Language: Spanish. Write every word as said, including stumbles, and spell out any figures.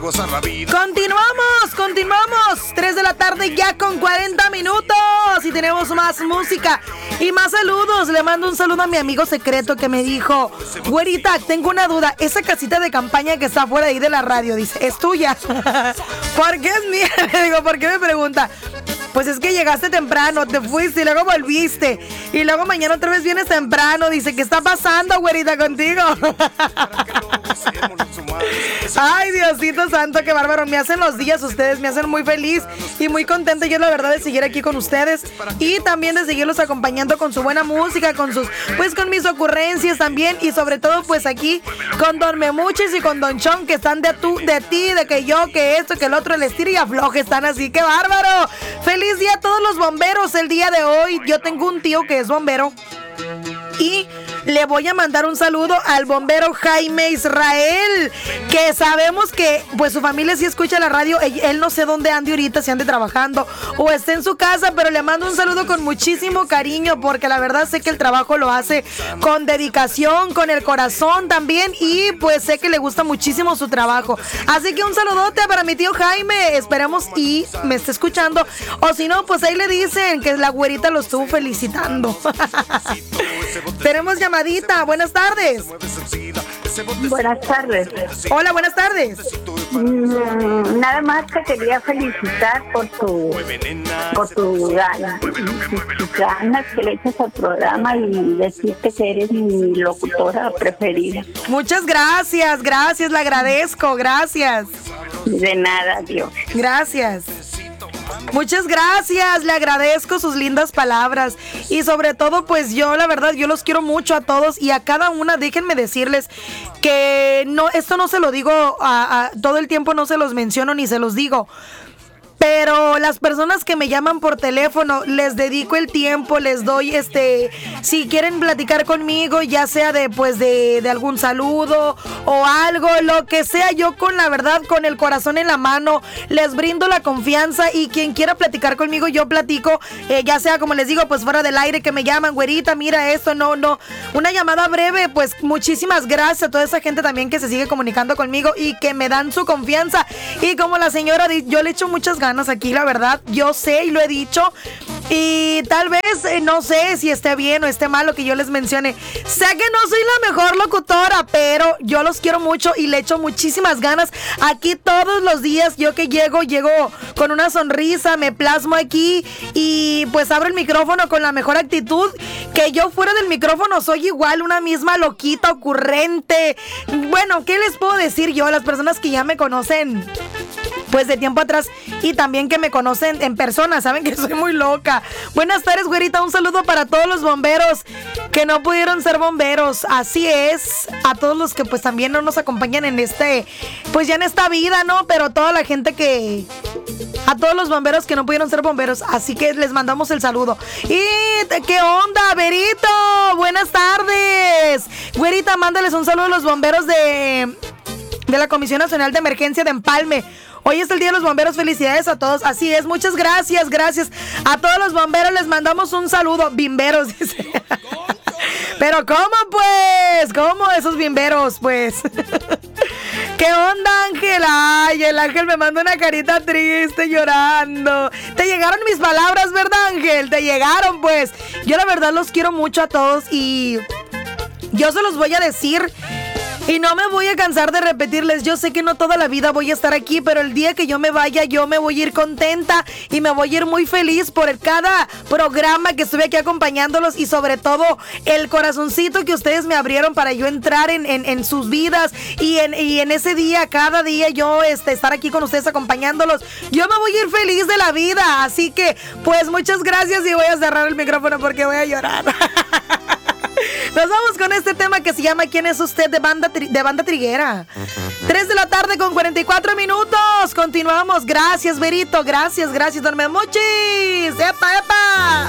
Continuamos, continuamos. tres de la tarde ya con cuarenta minutos. Y tenemos más música y más saludos. Le mando un saludo a mi amigo secreto que me dijo: güerita, tengo una duda. Esa casita de campaña que está fuera de ahí de la radio, dice, ¿es tuya? ¿Por qué es mía? Le digo, ¿por qué me pregunta? Pues es que llegaste temprano, te fuiste y luego volviste. Y luego mañana otra vez vienes temprano. Dice, ¿qué está pasando, güerita, contigo? Ay, Diosito santo, qué bárbaro. Me hacen los días ustedes, me hacen muy feliz y muy contenta yo, la verdad, de seguir aquí con ustedes. Y también de seguirlos acompañando con su buena música, con sus, pues con mis ocurrencias también. Y sobre todo, pues aquí con Don Memuchis y con Don Chon, que están de tú, de ti, de que yo, que esto, que el otro, el estilo y afloje están así. ¡Qué bárbaro! Feliz día a todos los bomberos el día de hoy. Yo tengo un tío que es bombero y le voy a mandar un saludo al bombero Jaime Israel, que sabemos que pues su familia sí escucha la radio. Él, él no sé dónde ande ahorita, si ande trabajando o esté en su casa, pero le mando un saludo con muchísimo cariño, porque la verdad sé que el trabajo lo hace con dedicación, con el corazón también, y pues sé que le gusta muchísimo su trabajo. Así que un saludote para mi tío Jaime, esperemos y me esté escuchando, o si no, pues ahí le dicen que la güerita lo estuvo felicitando. Tenemos llamadita, buenas tardes. Buenas tardes. Hola, buenas tardes. Mm, nada más te quería felicitar por tu por tu ganas, tus ganas que le echas al programa y decirte que eres mi locutora preferida. Muchas gracias, gracias, le agradezco, gracias. De nada, Dios. Gracias. Muchas gracias, le agradezco sus lindas palabras y sobre todo pues yo la verdad yo los quiero mucho a todos y a cada una. Déjenme decirles que no, esto no se lo digo a, a, todo el tiempo, no se los menciono ni se los digo, pero las personas que me llaman por teléfono, les dedico el tiempo, les doy este, si quieren platicar conmigo, ya sea de pues de, de algún saludo o algo, lo que sea, yo con la verdad, con el corazón en la mano, les brindo la confianza y quien quiera platicar conmigo, yo platico, eh, ya sea como les digo, pues fuera del aire que me llaman, güerita, mira esto, no, no, una llamada breve, pues muchísimas gracias a toda esa gente también que se sigue comunicando conmigo y que me dan su confianza. Y como la señora, yo le echo muchas ganas aquí, la verdad, yo sé y lo he dicho y tal vez eh, no sé si esté bien o esté mal lo que yo les mencione. Sé que no soy la mejor locutora, pero yo los quiero mucho y le echo muchísimas ganas aquí todos los días. Yo que llego, llego con una sonrisa, me plasmo aquí y pues abro el micrófono con la mejor actitud. Que yo fuera del micrófono soy igual, una misma loquita, ocurrente. Bueno, ¿qué les puedo decir yo a las personas que ya me conocen pues de tiempo atrás y también que me conocen en persona, saben que soy muy loca? Buenas tardes, güerita, un saludo para todos los bomberos que no pudieron ser bomberos, así es, a todos los que pues también no nos acompañan en este, pues ya en esta vida, ¿no? Pero toda la gente que, a todos los bomberos que no pudieron ser bomberos, así que les mandamos el saludo. ¿Y qué onda, Verito? Buenas tardes, güerita, mándales un saludo a los bomberos de, de la Comisión Nacional de Emergencia de Empalme. Hoy es el Día de los Bomberos, felicidades a todos. Así es, muchas gracias, gracias a todos los bomberos, les mandamos un saludo. Bimberos, dice. Pero ¿cómo pues? ¿Cómo esos bimberos, pues? ¿Qué onda, Ángel? Ay, el Ángel me manda una carita triste llorando. Te llegaron mis palabras, ¿verdad, Ángel? Te llegaron, pues. Yo la verdad los quiero mucho a todos y yo se los voy a decir. Y no me voy a cansar de repetirles, yo sé que no toda la vida voy a estar aquí, pero el día que yo me vaya, yo me voy a ir contenta y me voy a ir muy feliz por cada programa que estuve aquí acompañándolos y sobre todo el corazoncito que ustedes me abrieron para yo entrar en, en, en sus vidas y en, y en ese día, cada día yo este, estar aquí con ustedes acompañándolos. Yo me voy a ir feliz de la vida, así que pues muchas gracias y voy a cerrar el micrófono porque voy a llorar. Nos vamos con este tema que se llama ¿Quién es usted? de Banda, tri- de banda Triguera. tres de la tarde con cuarenta y cuatro minutos. Continuamos. Gracias, Verito. Gracias, gracias, Don Memuchis. ¡Epa, epa!